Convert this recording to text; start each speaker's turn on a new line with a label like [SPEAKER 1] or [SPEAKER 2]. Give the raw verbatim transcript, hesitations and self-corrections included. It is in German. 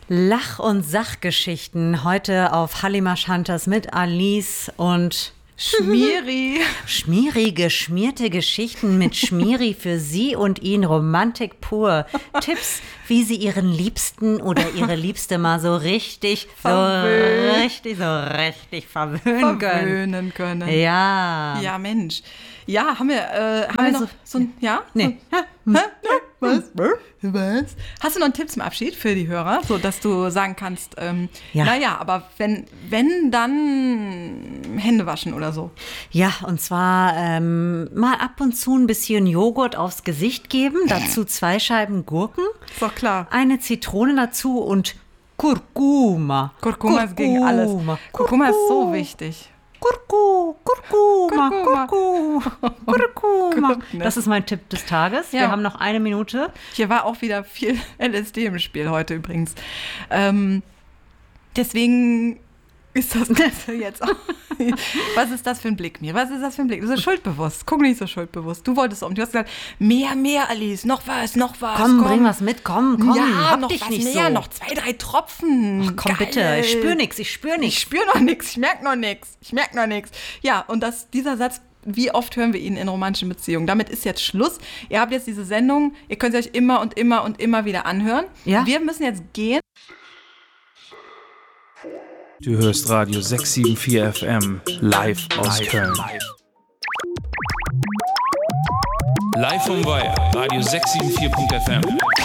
[SPEAKER 1] Lach- und Sachgeschichten heute auf Halima Schantas mit Alice und
[SPEAKER 2] Schmieri.
[SPEAKER 1] Schmieri, geschmierte Geschichten mit Schmieri für Sie und ihn, Romantik pur. Tipps, wie Sie Ihren Liebsten oder Ihre Liebste mal so richtig,
[SPEAKER 2] Verwöhnen.
[SPEAKER 1] so richtig, so richtig verwöhnen können.
[SPEAKER 2] Verwöhnen können.
[SPEAKER 1] Ja.
[SPEAKER 2] Ja, Mensch. Ja, haben wir, äh, haben
[SPEAKER 1] Also,
[SPEAKER 2] wir noch so ein, ja?
[SPEAKER 1] Nee.
[SPEAKER 2] Hä? Was? Was? Hast du noch einen Tipp zum Abschied für die Hörer, so dass du sagen kannst, ähm,
[SPEAKER 1] Ja.
[SPEAKER 2] naja, aber wenn, wenn, dann Hände waschen oder so.
[SPEAKER 1] Ja, und zwar ähm, mal ab und zu ein bisschen Joghurt aufs Gesicht geben, dazu zwei Scheiben Gurken,
[SPEAKER 2] Ist doch klar.
[SPEAKER 1] eine Zitrone dazu und Kurkuma.
[SPEAKER 2] Kurkuma ist gegen alles. Kurkuma ist so wichtig.
[SPEAKER 1] Kurku, Kurkuma,
[SPEAKER 2] Kurkuma.
[SPEAKER 1] Kurku, Kurkuma.
[SPEAKER 2] Gut, ne?
[SPEAKER 1] Das ist mein Tipp des Tages. Wir
[SPEAKER 2] Ja.
[SPEAKER 1] haben noch eine Minute.
[SPEAKER 2] Hier war auch wieder viel L S D im Spiel heute übrigens. Ähm, deswegen ist das Ganze jetzt auch. Was ist das für ein Blick, mir? Was ist das für ein Blick? Du bist so schuldbewusst. Guck nicht so schuldbewusst. Du wolltest um. Du hast gesagt, mehr, mehr, Alice. Noch was, noch was.
[SPEAKER 1] Komm, bring was mit. Komm, komm.
[SPEAKER 2] Ja,
[SPEAKER 1] hab
[SPEAKER 2] noch
[SPEAKER 1] dich
[SPEAKER 2] was
[SPEAKER 1] nicht
[SPEAKER 2] mehr.
[SPEAKER 1] so.
[SPEAKER 2] Noch zwei, drei Tropfen.
[SPEAKER 1] Ach, komm
[SPEAKER 2] Geil.
[SPEAKER 1] bitte. Ich spür nix, ich spür
[SPEAKER 2] Ich
[SPEAKER 1] nix.
[SPEAKER 2] spüre noch nichts. Ich merke noch nichts. Ich merke noch nichts. Ja, und das, dieser Satz, wie oft hören wir ihn in romantischen Beziehungen? Damit ist jetzt Schluss. Ihr habt jetzt diese Sendung. Ihr könnt sie euch immer und immer und immer wieder anhören.
[SPEAKER 1] Ja.
[SPEAKER 2] Wir müssen jetzt gehen.
[SPEAKER 3] Du hörst Radio sechs sieben vier F M, live aus Köln. Live vom Weiher, Radio sechs sieben vier Punkt F M.